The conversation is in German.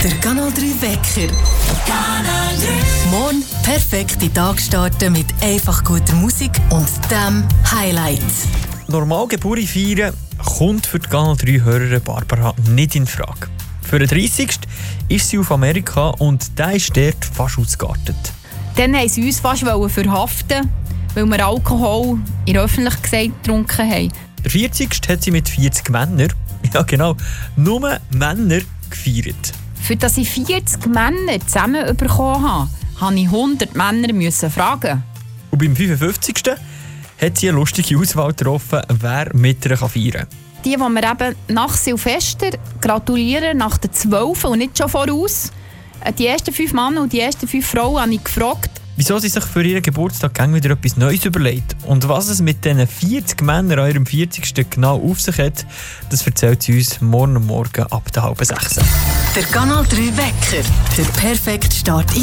Der Kanal 3 Wecker. Kanal 3. Morgen perfekt in den Tag starten mit einfach guter Musik und dem Highlight. Normal Geburt feiern kommt für die Kanal 3-Hörerin Barbara nicht in Frage. Für den 30. ist sie auf Amerika und der ist dort fast ausgeartet. Dann wollten sie uns fast verhaften, weil wir Alkohol in der Öffentlichkeit getrunken haben. Der 40. hat sie mit 40 Männern, ja genau, nur Männer gefeiert. Für dass ich 40 Männer zusammen bekommen habe, musste ich 100 Männer fragen. Und beim 55. hat sie eine lustige Auswahl getroffen, wer mit ihr feiern kann. Die wir eben nach Silvester gratulieren, nach den 12 und nicht schon voraus. Die ersten 5 Männer und die ersten 5 Frauen habe ich gefragt, wieso sie sich für ihren Geburtstag wieder etwas Neues überlegt und was es mit diesen 40 Männern an ihrem 40. genau auf sich hat, das erzählt sie uns morgen ab der 5:30. Der Kanal 3 Wecker. Der perfekte Start in